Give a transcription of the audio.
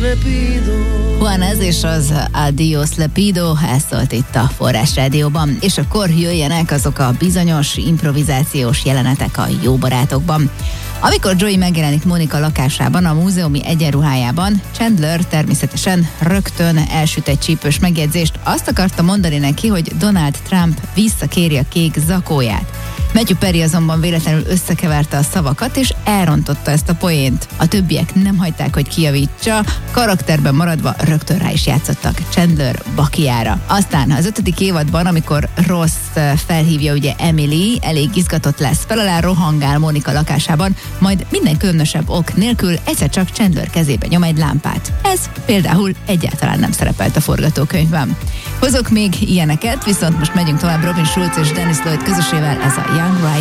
le pido. Juanes és az Adiós le pido, ez szólt itt a Forrás Rádióban. És akkor jöjjenek azok a bizonyos improvizációs jelenetek a Jó barátokban. Amikor Joey megjelenik Monica lakásában, a múzeumi egyenruhájában, Chandler természetesen rögtön elsüt egy csípős megjegyzést. Azt akarta mondani neki, hogy Donald Trump visszakéri a kék zakóját. Matthew Perry azonban véletlenül összekeverte a szavakat, és elrontotta ezt a poént. A többiek nem hagyták, hogy kijavítsa, karakterben maradva rögtön rá is játszottak Chandler bakiára. Aztán az 5. évadban, amikor Ross felhívja ugye Emily, elég izgatott lesz, fel alá rohangál Monica lakásában, majd minden különösebb ok nélkül egyszer csak Chandler kezébe nyom egy lámpát. Ez például egyáltalán nem szerepelt a forgatókönyvben. Hozok még ilyeneket, viszont most megyünk tovább Robin Schulz és Dennis Lloyd közösével, ez a Young Right.